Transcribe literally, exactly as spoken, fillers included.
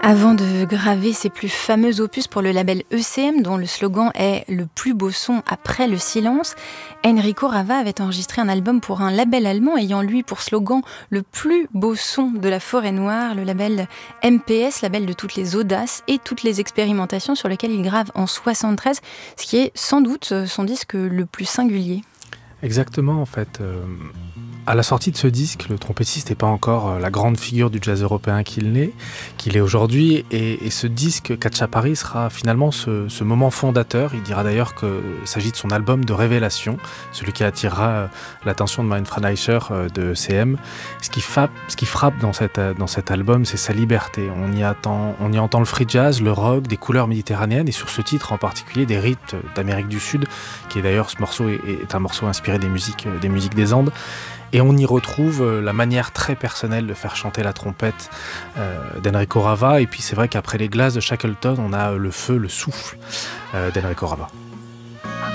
Avant de graver ses plus fameux opus pour le label E C M, dont le slogan est « Le plus beau son après le silence », Enrico Rava avait enregistré un album pour un label allemand ayant lui pour slogan « Le plus beau son de la forêt noire », le label M P S, label de toutes les audaces et toutes les expérimentations sur lequel il grave en soixante-treize, ce qui est sans doute son disque le plus singulier. Exactement, en fait. Euh, à la sortie de ce disque, le trompettiste n'est pas encore la grande figure du jazz européen qu'il est, qu'il est aujourd'hui. Et, et ce disque, Cacciapari, sera finalement ce, ce moment fondateur. Il dira d'ailleurs qu'il s'agit de son album de révélation, celui qui attirera l'attention de Manfred Eicher de C M. Ce qui, fa- ce qui frappe dans, cette, dans cet album, c'est sa liberté. On y, attend, on y entend le free jazz, le rock, des couleurs méditerranéennes, et sur ce titre en particulier, des rythmes d'Amérique du Sud, qui est d'ailleurs, ce morceau est, est un morceau inspiré des musiques, des musiques des Andes. Et on y retrouve la manière très personnelle de faire chanter la trompette euh, d'Enrico Rava. Et puis c'est vrai qu'après les glaces de Shackleton, on a le feu, le souffle euh, d'Enrico Rava.